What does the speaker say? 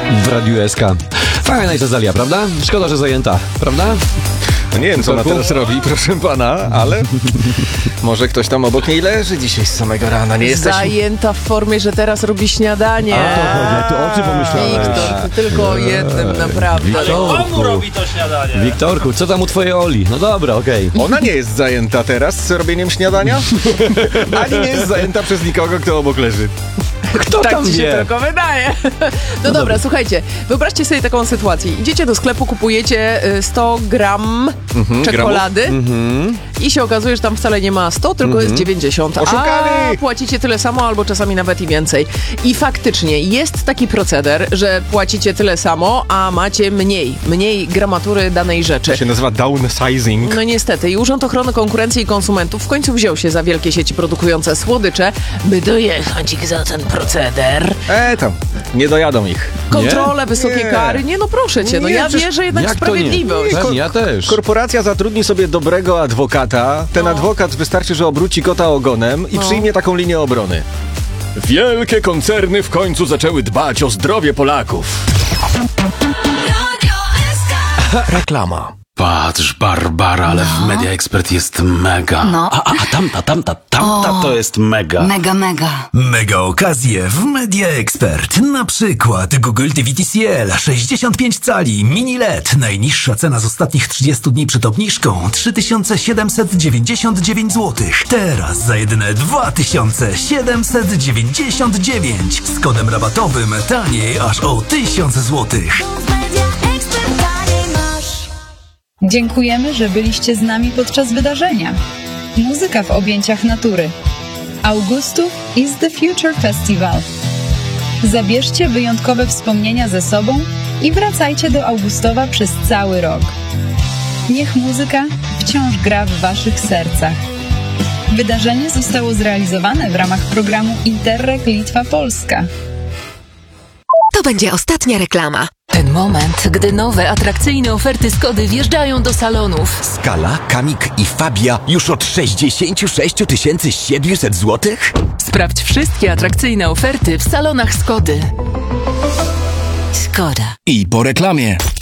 w Radiu SK. Fajna jest Azalia, prawda? Szkoda, że zajęta, prawda? No nie wiem, co ona teraz robi, proszę pana, ale może ktoś tam obok niej leży dzisiaj z samego rana. Nie jesteś... Zajęta w formie, że teraz robi śniadanie. Ty o czym pomyślałeś? Wiktor, ty tylko o jednym, naprawdę. Komu robi to śniadanie? Wiktorku, co tam u twojej Oli? No dobra, okej. Ona nie jest zajęta teraz z robieniem śniadania, ani nie jest zajęta przez nikogo, kto obok leży. Kto Tak tam ci się wie? tylko wydaje. No dobra, słuchajcie, wyobraźcie sobie taką sytuację. Idziecie do sklepu, kupujecie 100 gram czekolady i się okazuje, że tam wcale nie ma 100, tylko jest 90. Oszukali! A płacicie tyle samo, albo czasami nawet i więcej. I faktycznie jest taki proceder, że płacicie tyle samo, a macie mniej gramatury danej rzeczy. To się nazywa downsizing. No niestety. I Urząd Ochrony Konkurencji i Konsumentów w końcu wziął się za wielkie sieci produkujące słodycze, by dojechać ich za ten proceder. Tam, nie dojadą ich. Kontrole, wysokie Nie. kary. Nie, no proszę cię, no Nie, ja przecież wierzę jednak w Jak to nie? sprawiedliwość. Pewnie, ja też. Korporacja zatrudni sobie dobrego adwokata. Ten adwokat wystarczy, że obróci kota ogonem i przyjmie taką linię obrony. Wielkie koncerny w końcu zaczęły dbać o zdrowie Polaków. Reklama. Patrz, Barbara, ale w Media Expert jest mega. No. A tamta to jest mega. Mega. Mega okazje w Media Expert. Na przykład Google TV TCL 65 cali mini LED. Najniższa cena z ostatnich 30 dni przed obniżką 3799 zł. Teraz za jedyne 2799. Z kodem rabatowym taniej aż o 1000 zł. Dziękujemy, że byliście z nami podczas wydarzenia. Muzyka w objęciach natury. Augustów is the Future Festival. Zabierzcie wyjątkowe wspomnienia ze sobą i wracajcie do Augustowa przez cały rok. Niech muzyka wciąż gra w waszych sercach. Wydarzenie zostało zrealizowane w ramach programu Interreg Litwa-Polska. To będzie ostatnia reklama. Ten moment, gdy nowe, atrakcyjne oferty Skody wjeżdżają do salonów. Skala, Kamik i Fabia już od 66 700 zł? Sprawdź wszystkie atrakcyjne oferty w salonach Skody. Skoda. I po reklamie.